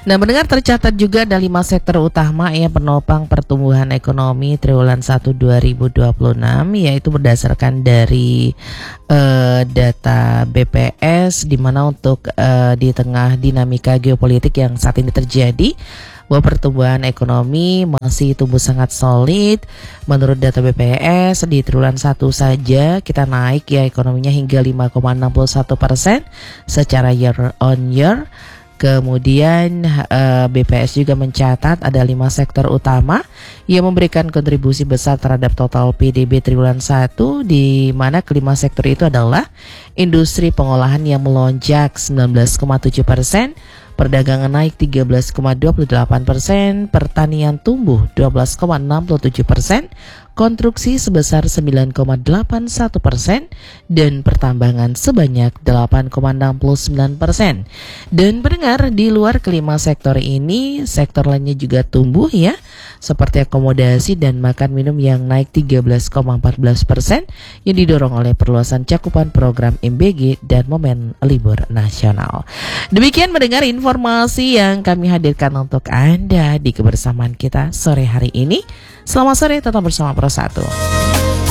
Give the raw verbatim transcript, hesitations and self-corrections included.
Nah, mendengar tercatat juga ada lima sektor utama yang penopang pertumbuhan ekonomi triwulan satu dua ribu dua puluh enam, yaitu berdasarkan dari uh, data B P S, di mana untuk uh, di tengah dinamika geopolitik yang saat ini terjadi, bahwa pertumbuhan ekonomi masih tumbuh sangat solid. Menurut data B P S, di triwulan satu saja kita naik ya ekonominya hingga lima koma enam satu persen secara year on year. Kemudian uh, B P S juga mencatat ada lima sektor utama yang memberikan kontribusi besar terhadap total P D B triwulan satu, di mana kelima sektor itu adalah industri pengolahan yang melonjak sembilan belas koma tujuh persen, perdagangan naik tiga belas koma dua delapan persen, pertanian tumbuh dua belas koma enam tujuh persen, konstruksi sebesar sembilan koma delapan satu persen, dan pertambangan sebanyak delapan koma enam sembilan persen. Dan pendengar, di luar kelima sektor ini, sektor lainnya juga tumbuh ya, seperti akomodasi dan makan minum yang naik tiga belas koma empat belas persen, yang didorong oleh perluasan cakupan program M B G dan momen libur nasional. Demikian mendengar informasi yang kami hadirkan untuk Anda di kebersamaan kita sore hari ini. Selamat sore, tetap bersama Pro satu.